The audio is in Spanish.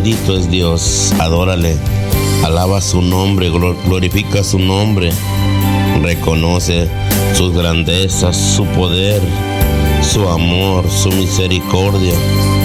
Bendito es Dios, adórale, alaba su nombre, glorifica su nombre, reconoce sus grandezas, su poder, su amor, su misericordia.